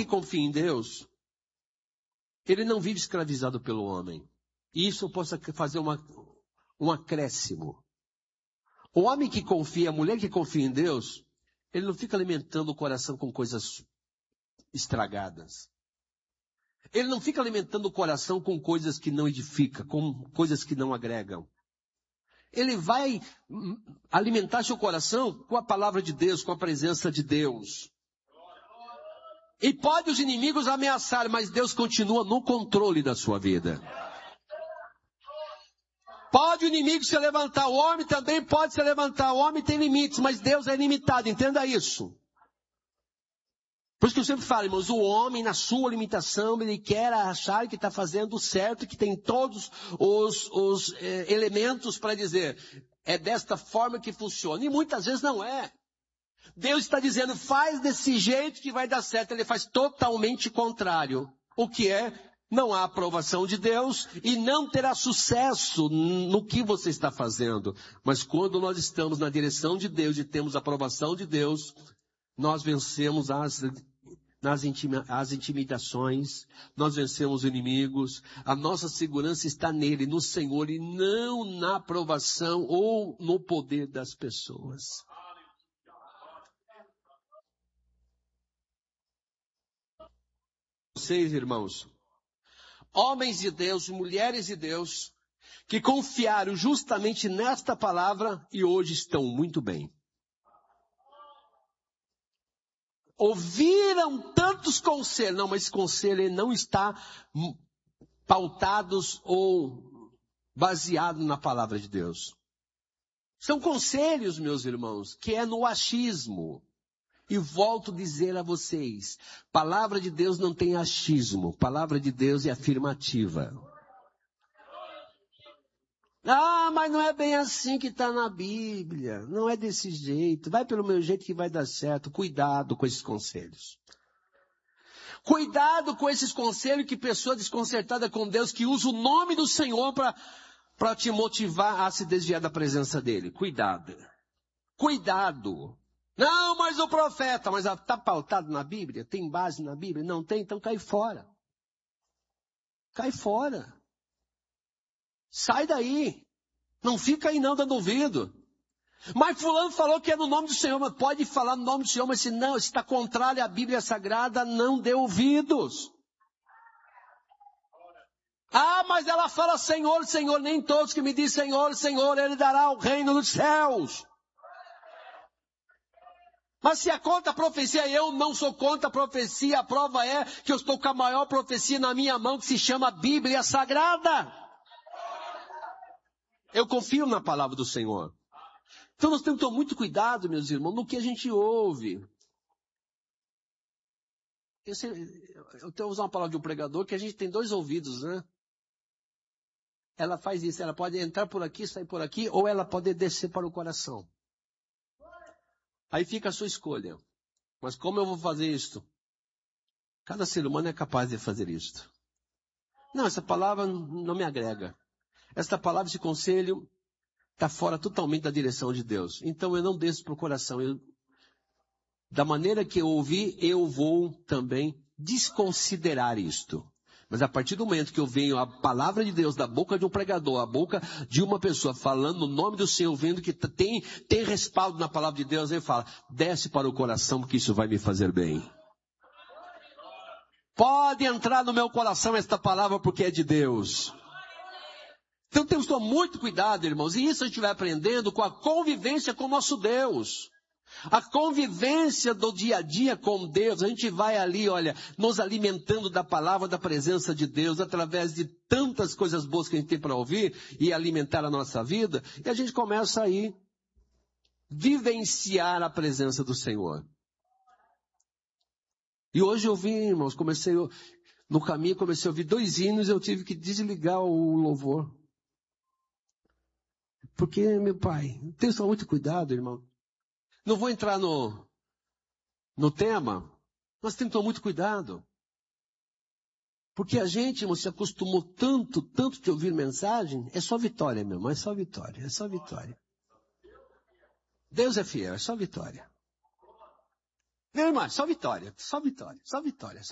que confia em Deus, ele não vive escravizado pelo homem. E isso eu posso fazer um acréscimo. O homem que confia, a mulher que confia em Deus, ele não fica alimentando o coração com coisas estragadas. Ele não fica alimentando o coração com coisas que não edificam, com coisas que não agregam. Ele vai alimentar seu coração com a palavra de Deus, com a presença de Deus. E pode os inimigos ameaçar, mas Deus continua no controle da sua vida. Pode o inimigo se levantar, o homem também pode se levantar, o homem tem limites, mas Deus é ilimitado, entenda isso. Por isso que eu sempre falo, irmãos, o homem na sua limitação, ele quer achar que está fazendo o certo, que tem todos os elementos para dizer, é desta forma que funciona. E muitas vezes não é. Deus está dizendo, faz desse jeito que vai dar certo. Ele faz totalmente contrário. O que é? Não há aprovação de Deus e não terá sucesso no que você está fazendo. Mas quando nós estamos na direção de Deus e temos a aprovação de Deus, nós vencemos as intimidações, nós vencemos os inimigos, a nossa segurança está nele, no Senhor, e não na aprovação ou no poder das pessoas. Vocês, irmãos, homens de Deus, mulheres de Deus, que confiaram justamente nesta palavra e hoje estão muito bem. Ouviram tantos conselhos, não, mas esse conselho ele não está pautados ou baseado na palavra de Deus. São conselhos, meus irmãos, que é no achismo. E volto a dizer a vocês, palavra de Deus não tem achismo, palavra de Deus é afirmativa. Ah, mas não é bem assim que está na Bíblia. Não é desse jeito. Vai pelo meu jeito que vai dar certo. Cuidado com esses conselhos. Cuidado com esses conselhos que pessoa desconcertada com Deus, que usa o nome do Senhor para te motivar a se desviar da presença dele. Cuidado. Cuidado. Não, mas o profeta, mas está pautado na Bíblia? Tem base na Bíblia? Não tem? Então cai fora. Cai fora. Sai daí. Não fica aí não dando ouvido. Mas fulano falou que é no nome do Senhor, mas pode falar no nome do Senhor, mas se não, se está contrário à Bíblia Sagrada, não dê ouvidos. Ah, mas ela fala Senhor, Senhor, nem todos que me dizem Senhor, Senhor, Ele dará o reino dos céus. Mas se é contra a profecia, eu não sou contra a profecia, a prova é que eu estou com a maior profecia na minha mão, que se chama Bíblia Sagrada. Eu confio na palavra do Senhor. Então nós temos que tomar muito cuidado, meus irmãos, no que a gente ouve. Eu tenho que usar uma palavra de um pregador, que a gente tem 2 ouvidos, né? Ela faz isso, ela pode entrar por aqui, sair por aqui, ou ela pode descer para o coração. Aí fica a sua escolha. Mas como eu vou fazer isto? Cada ser humano é capaz de fazer isto. Não, essa palavra não me agrega. Esta palavra, esse conselho, está fora totalmente da direção de Deus. Então eu não desço para o coração. Da maneira que eu ouvi, eu vou também desconsiderar isto. Mas a partir do momento que eu venho a palavra de Deus da boca de um pregador, a boca de uma pessoa falando no nome do Senhor, vendo que tem respaldo na palavra de Deus, ele fala, desce para o coração porque isso vai me fazer bem. Pode entrar no meu coração esta palavra porque é de Deus. Então temos que tomar muito cuidado, irmãos, e isso a gente vai aprendendo com a convivência com o nosso Deus. A convivência do dia a dia com Deus, a gente vai ali, olha, nos alimentando da palavra, da presença de Deus, através de tantas coisas boas que a gente tem para ouvir e alimentar a nossa vida, e a gente começa aí vivenciar a presença do Senhor. E hoje eu vi, irmãos, no caminho comecei a ouvir 2 hinos e eu tive que desligar o louvor. Porque, meu pai, tenha só muito cuidado, irmão. Não vou entrar no tema, mas temos que tomar muito cuidado. Porque a gente, irmão, se acostumou tanto de ouvir mensagem, é só vitória, meu irmão, é só vitória, é só vitória. Deus é fiel, é só vitória. Meu irmão, só vitória, só vitória, só vitória.